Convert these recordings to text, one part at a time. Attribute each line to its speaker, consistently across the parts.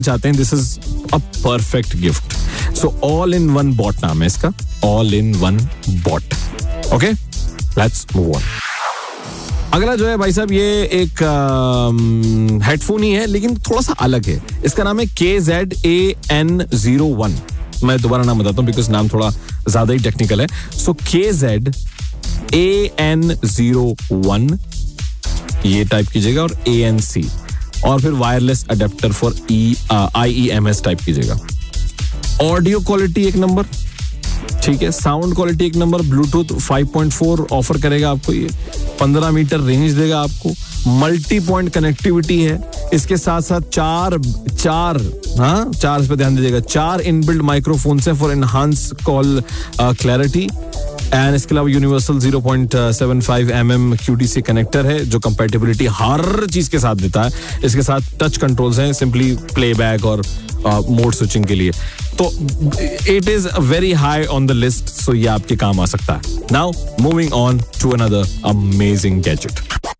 Speaker 1: चाहते हैं, this is a perfect gift. So all in one bot नाम है इसका, all in one bot. Okay, let's move on. अगला जो है भाई साहब, ये एक हेडफोन ही है लेकिन थोड़ा सा अलग है. इसका नाम है KZAN01. मैं दोबारा नाम बताता हूँ बिकॉज नाम थोड़ा ज्यादा ही टेक्निकल है. सो KZAN01 ये टाइप कीजिएगा और ANC और फिर wireless adapter for IEMS type कीजिएगा. ऑडियो क्वालिटी एक नंबर, ठीक है. साउंड क्वालिटी एक नंबर. ब्लूटूथ 5.4 ऑफर करेगा आपको ये. 15 मीटर रेंज देगा आपको. मल्टी पॉइंट कनेक्टिविटी है. इसके साथ साथ चार इस पे ध्यान दीजिएगा, 4 इनबिल्ट माइक्रोफोन्स हैं for enhance call clarity. And इसके अलावा यूनिवर्सल 0.75 mm QTC कनेक्टर है जो कंपैटिबिलिटी हर चीज के साथ देता है. इसके साथ टच कंट्रोल्स हैं सिंपली प्लेबैक और मोड स्विचिंग के लिए. तो it is very high on the list. सो ये आपके काम आ सकता है. Now moving on to another amazing gadget.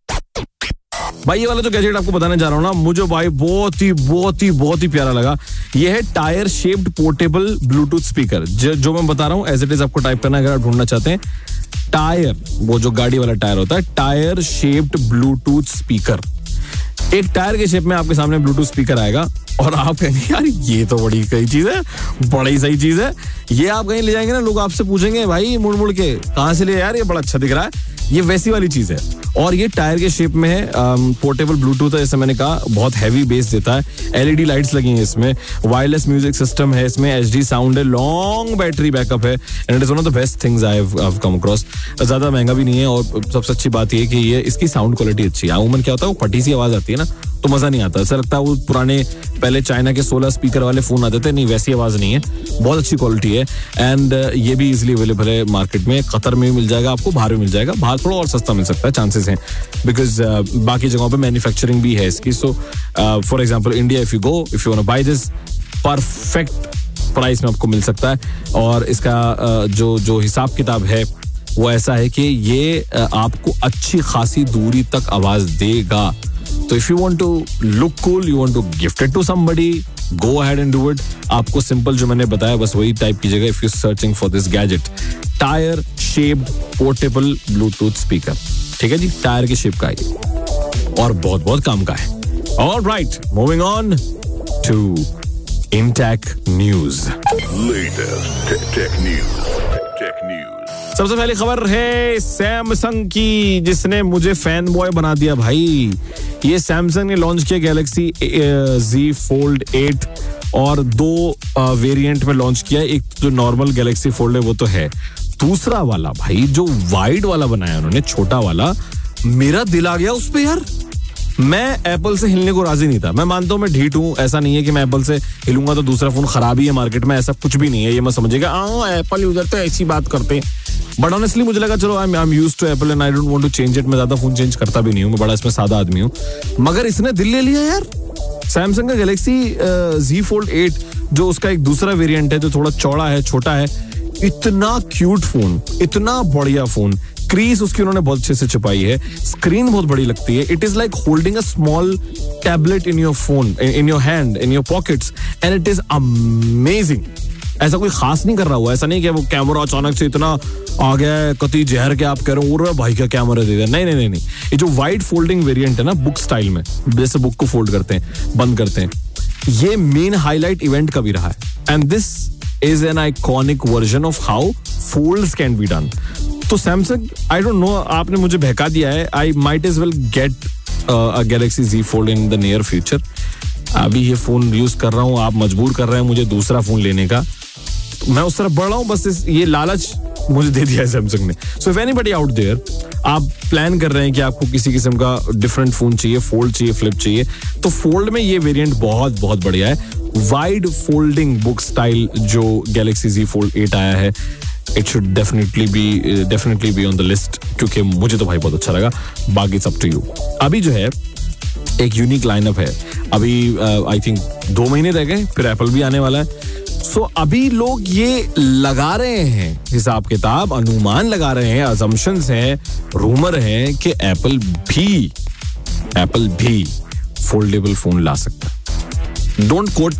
Speaker 1: भाई ये वाला जो गैजेट आपको बताने जा रहा हूँ ना, मुझे भाई बहुत ही प्यारा लगा. ये है tyre shaped portable Bluetooth speaker. जो मैं बता रहा हूँ एज इट इज आपको टाइप करना अगर आप ढूंढना चाहते हैं. टायर, वो जो गाड़ी वाला टायर होता है, टायर शेप्ड ब्लूटूथ स्पीकर. एक टायर के शेप में आपके सामने ब्लूटूथ स्पीकर आएगा और आप कहेंगे यार ये तो बड़ी सही चीज है, बड़ी सही चीज है. ये आप कहीं ले जाएंगे ना, लोग आपसे पूछेंगे भाई मुड़ के कहाँ से ले यार, ये बड़ा अच्छा दिख रहा है. ये वैसी वाली चीज है और ये टायर के शेप में है. पोर्टेबल ब्लूटूथ है, जैसे मैंने कहा, बहुत हैवी बेस देता है. LED लाइट्स लगी हैं इसमें. वायरलेस म्यूजिक सिस्टम है इसमें. HD साउंड है. लॉन्ग बैटरी बैकअप है. And it is one of the best things I have come across. ज्यादा महंगा भी नहीं है और सबसे अच्छी बात ये कि ये इसकी साउंड क्वालिटी अच्छी है. अमूमन क्या होता है, वो फटी सी आवाज आती है ना तो मजा नहीं आता. ऐसा लगता है वो पुराने पहले चाइना के 16 स्पीकर वाले फोन आते थे. नहीं, वैसी आवाज नहीं है. बहुत अच्छी क्वालिटी है. एंड ये भी इजिली अवेलेबल है मार्केट में. कतर में भी मिल जाएगा आपको, बाहर भी मिल जाएगा. बाहर थोड़ा और सस्ता मिल सकता है, चांसेस हैं, बिकॉज बाकी जगहों पे मैन्युफैक्चरिंग भी है इसकी. So for example India, if you want to by this, perfect price में आपको मिल सकता है. और इसका जो हिसाब किताब है वो ऐसा है कि ये आपको अच्छी खासी दूरी तक आवाज देगा. तो if you want to look cool, you want to gift it to somebody, go ahead and do it. आपको सिंपल जो मैंने बताया बस वही टाइप कीजिएगा if you searching for this gadget. Tyre shaped portable Bluetooth speaker. ठीक है जी, tyre के शेप का है और बहुत काम का है. Alright, moving on to intake news.
Speaker 2: Latest tech news.
Speaker 1: सबसे पहली खबर है सैमसंग की, जिसने मुझे फैन बॉय बना दिया भाई. ये सैमसंग ने लॉन्च किया गैलेक्सी Z Fold 8 और 2 वेरिएंट में लॉन्च किया. एक जो नॉर्मल गैलेक्सी फोल्ड है वो तो है, दूसरा वाला भाई जो वाइड वाला बनाया उन्होंने, छोटा वाला, मेरा दिल आ गया उस पे यार. मैं एप्पल से हिलने को राजी नहीं था. मैं मानता हूँ मैं ढीठ हूँ, ऐसा नहीं है कि मैं एप्पल से हिलूंगा तो दूसरा फोन खराब ही है मार्केट में, ऐसा कुछ भी नहीं है. ये मत समझिएगा एप्पल यूजर तो ऐसी बात करते हैं. बट ऑनेस्टली मुझे लगा चलो I am used to Apple and I don't want to change it. मैं ज्यादा फोन चेंज करता भी नहीं हूँ, मैं बड़ा इसमें सादा आदमी हूँ. मगर इसने दिल ले लिया यार. सैमसंग का गैलेक्सी Z Fold 8 जो उसका एक दूसरा वेरिएंट है जो थोड़ा चौड़ा है, छोटा है, इतना क्यूट फोन, इतना बढ़िया फोन. क्रीज उसकी उन्होंने बहुत अच्छे से छुपाई है. स्क्रीन बहुत बड़ी लगती है. It is like holding a small tablet in your phone, in your hand, in your pockets, and it is amazing. ऐसा कोई खास नहीं कर रहा हुआ. ऐसा नहीं कि वो कैमरा अचानक से इतना आ गया है, कति जहर के आप कह रहे हो और भाई का कैमरा दे दिया. नहीं. ये जो वाइड फोल्डिंग वेरिएंट है ना, बुक स्टाइल में, जैसे बुक को फोल्ड करते हैं, बंद करते हैं, ये मेन हाईलाइट इवेंट का भी रहा है. And this is an iconic version of how folds can be done. तो सैमसंग, आई डोंट नो, आपने मुझे बहका दिया है. I might as well get a Galaxy Z Fold in the near future. अभी ये फोन यूज कर रहा हूँ, आप मजबूर कर रहे हैं मुझे दूसरा फोन लेने का. मैं उस तरफ बढ़ रहा हूँ, बस ये लालच मुझे दे दिया है सैमसंग ने. So if anybody out there, आप प्लान कर रहे हैं कि आपको किसी किस्म का डिफरेंट फोन चाहिए, फोल्ड चाहिए, फ्लिप चाहिए, तो फोल्ड में ये वेरिएंट बहुत बढ़िया है. वाइड फोल्डिंग बुक स्टाइल जो गैलेक्सी Z Fold 8 आया है, it should definitely be on the list, क्योंकि मुझे तो भाई बहुत अच्छा लगा. बाकी इट्स अप टू यू. अभी जो है एक यूनिक लाइनअप है. अभी आई थिंक 2 महीने रह गए, फिर एप्पल भी आने वाला है. सो अभी लोग ये लगा रहे हैं हिसाब किताब, अनुमान लगा रहे हैं, असम्पशंस हैं, रूमर है कि एप्पल भी फोल्डेबल फोन ला सकता है. Don't quote